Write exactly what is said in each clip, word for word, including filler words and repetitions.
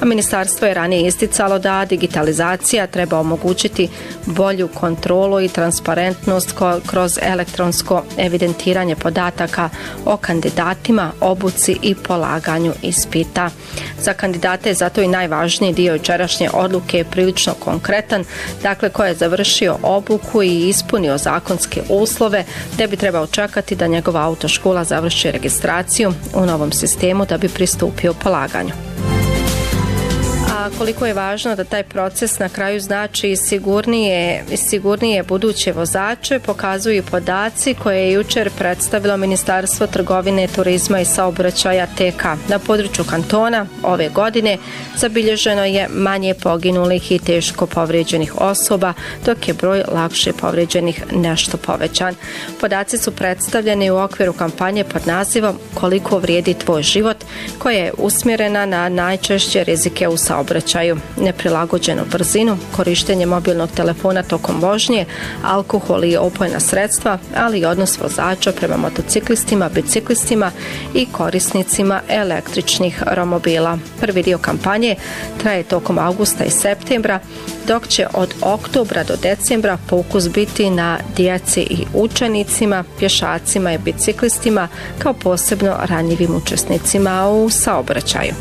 a ministarstvo je ranije isticalo da digitalizacija treba omogućiti bolju kontrolu i transparentnost kroz elektronsko evidentiranje podataka o kandidatima, obuci i polaganju ispita. Za kandidate je zato i najvažniji dio jučerašnje odluke je prilično konkretan, dakle ko je završio obuku i ispunio zakonske uslove, te bi trebao čekati da njegova autoškola završi registraciju u novom sistemu da bi pristupio polaganju. A koliko je važno da taj proces na kraju znači sigurnije, sigurnije buduće vozače pokazuju podaci koje je jučer predstavilo Ministarstvo trgovine, turizma i saobraćaja T K. Na području kantona ove godine zabilježeno je manje poginulih i teško povrijeđenih osoba, dok je broj lakše povrijeđenih nešto povećan. Podaci su predstavljeni u okviru kampanje pod nazivom Koliko vrijedi tvoj život, koja je usmjerena na najčešće rizike u saobraćaju. Neprilagođenu brzinu, korištenje mobilnog telefona tokom vožnje, alkohol i opojna sredstva, ali i odnos vozača prema motociklistima, biciklistima i korisnicima električnih romobila. Prvi dio kampanje traje tokom avgusta i septembra, dok će od oktobra do decembra fokus biti na djeci i učenicima, pješacima i biciklistima kao posebno ranjivim učesnicima u saobraćaju.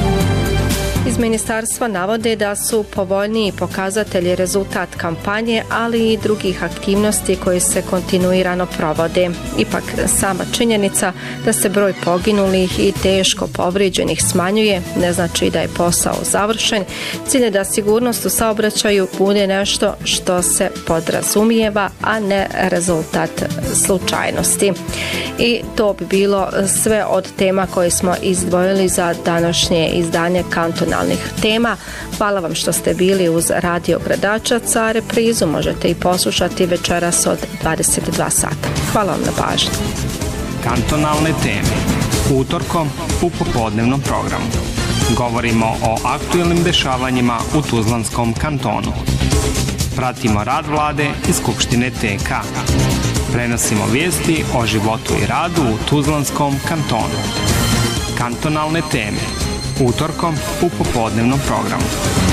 Iz ministarstva navode da su povoljniji pokazatelji rezultat kampanje, ali i drugih aktivnosti koje se kontinuirano provode. Ipak sama činjenica da se broj poginulih i teško povrijeđenih smanjuje ne znači da je posao završen. Cilj je da sigurnost u saobraćaju bude nešto što se podrazumijeva, a ne rezultat slučajnosti. I to bi bilo sve od tema koje smo izdvojili za današnje izdanje Kantona tema. Hvala vam što ste bili uz Radio Gradačac, a reprizu možete i poslušati večeras od dvadeset dva sata. Hvala vam na pažnji. Kantonalne teme. Utorkom u popodnevnom programu. Govorimo o aktuelnim dešavanjima u Tuzlanskom kantonu. Pratimo rad vlade i Skupštine T K. Prenosimo vijesti o životu i radu u Tuzlanskom kantonu. Kantonalne teme. Utorkom u popodnevnom programu.